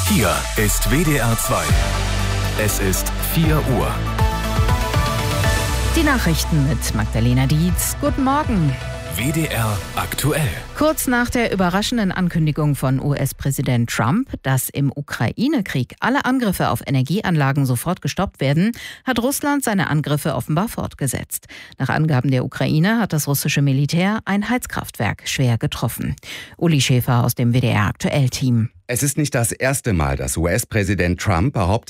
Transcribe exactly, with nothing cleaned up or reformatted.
Hier ist W D R zwei. Es ist vier Uhr. Die Nachrichten mit Magdalena Dietz. Guten Morgen. W D R aktuell. Kurz nach der überraschenden Ankündigung von U S-Präsident Trump, dass im Ukraine-Krieg alle Angriffe auf Energieanlagen sofort gestoppt werden, hat Russland seine Angriffe offenbar fortgesetzt. Nach Angaben der Ukraine hat das russische Militär ein Heizkraftwerk schwer getroffen. Uli Schäfer aus dem W D R aktuell Team. Es ist nicht das erste Mal, dass U S-Präsident Trump behauptet,